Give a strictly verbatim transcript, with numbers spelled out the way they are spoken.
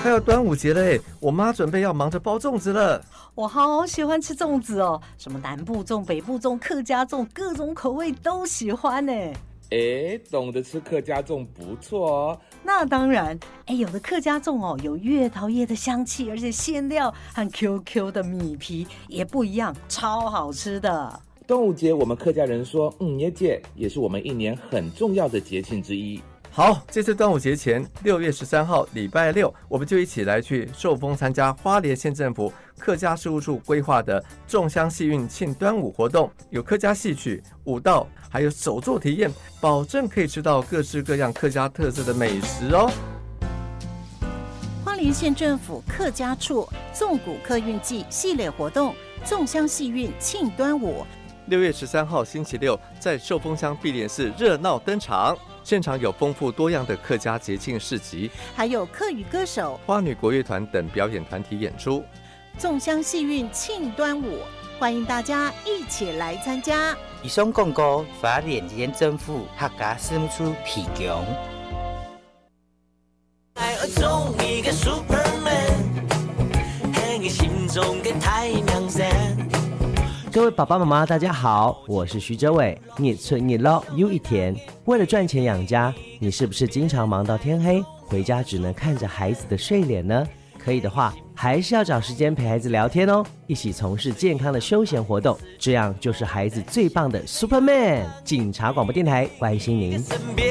快要端午节了哎，我妈准备要忙着包粽子了。 我好喜欢吃粽子哦，什么南部粽、北部粽、客家粽，各种口味都喜欢呢。 哎，懂得吃客家粽不错哦。 那当然，哎，有的客家粽哦，有月桃叶的香气，而且馅料和 Q Q 的米皮也不一样，超好吃的。 端午节我们客家人说嗯耶节，也是我们一年很重要的节庆之一。 好，这次端午节前六月十三号礼拜六，我们就一起来去寿丰参加花莲县政府客家事务处规划的粽香戏运庆端午活动，有客家戏曲、舞蹈，还有手作体验，保证可以吃到各式各样客家特色的美食哦。 花莲县政府客家处粽谷客运季系列活动粽香戏运庆端午， 六月十三号星期六，在寿丰乡碧莲寺热闹登场。现场有丰富多样的客家节庆市集， 还有客语歌手、 花女国乐团等表演团体演出。 粽香戏运庆端午，欢迎大家一起来参加。 以上广告，花莲县政府客家事务处提供。 爱做一个 Superman， ให้心中嘅太陽傘。 各位爸爸妈妈，大家好，我是徐哲伟。你存你捞又一天，为了赚钱养家，你是不是经常忙到天黑，回家只能看着孩子的睡脸呢？可以的话，还是要找时间陪孩子聊天哦，一起从事健康的休闲活动，这样就是孩子最棒的 Superman。警察广播电台关心您。